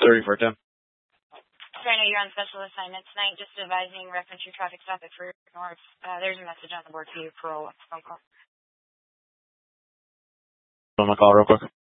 34 Tim. Okay, I know you're on special assignment tonight. Just advising reference your traffic stop at First North. There's a message on the board for you for a phone call. On my call real quick.